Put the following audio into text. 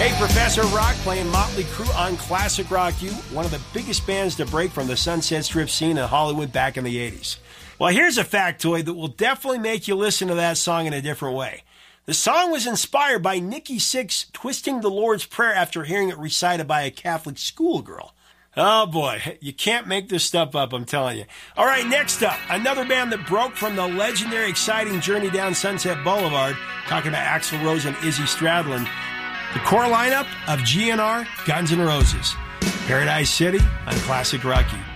Hey, Professor Rock playing Motley Crue on Classic Rock U, one of the biggest bands to break from the Sunset Strip scene in Hollywood back in the 80s. Well, here's a factoid that will definitely make you listen to that song in a different way. The song was inspired by Nikki Sixx twisting the Lord's Prayer after hearing it recited by a Catholic schoolgirl. Oh boy, you can't make this stuff up, I'm telling you. All right, next up, another band that broke from the legendary exciting journey down Sunset Boulevard, talking about Axl Rose and Izzy Stradlin. The core lineup of GNR, Guns N' Roses. Paradise City on Classic Rock U.